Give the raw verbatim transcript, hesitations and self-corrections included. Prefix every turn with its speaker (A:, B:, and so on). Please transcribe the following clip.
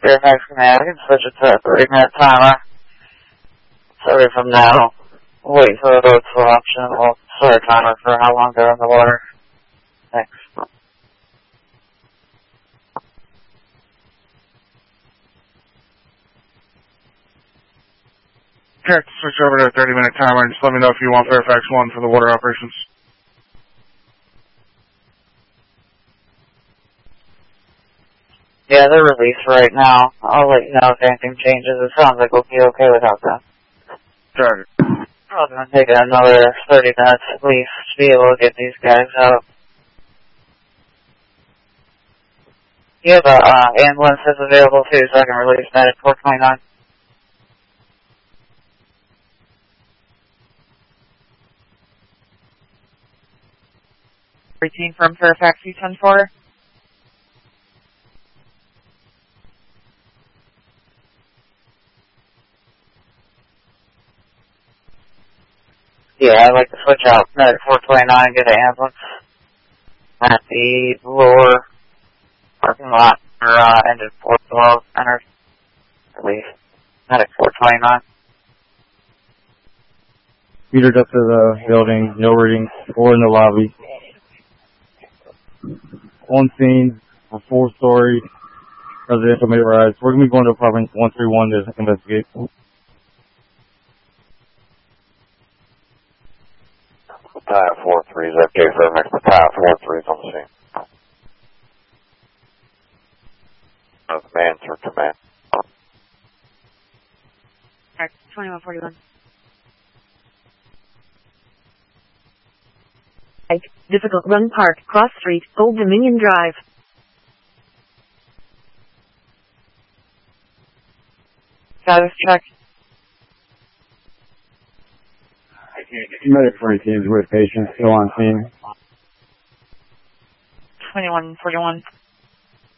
A: Fairfax Command, I can switch it to a three minute timer. Sorry from now. Wait for the road flow option. We'll start a timer for how long they're in the water. Thanks.
B: Okay, switch over to a thirty minute timer and just let me know if you want Fairfax one for the water operations.
A: Yeah, they're released right now. I'll let you know if anything changes. It sounds like we'll be okay without them.
B: Target.
A: Probably going to take another thirty minutes at least to be able to get these guys out. You have a uh, ambulance that's available too, so I can release that at four twenty-nine.
C: Routine from Fairfax two ten four.
A: Yeah, I'd like to switch out at four twenty-nine and get an ambulance at the lower parking lot, or uh, end of four twelve, enter, at least, not at four twenty-nine.
D: Metered up to the building, no readings, or in the lobby. On scene, a four-story residential mid-rise. We're going to be going to apartment one three one to investigate.
E: Battalion four three is okay for next Battalion four three is on the scene. Uh, man through command.
C: twenty-one forty-one. Difficult Run Park, Cross Street, Old Dominion Drive.
A: Status check.
D: Medic twenty teams with patients still on scene.
C: twenty-one forty-one.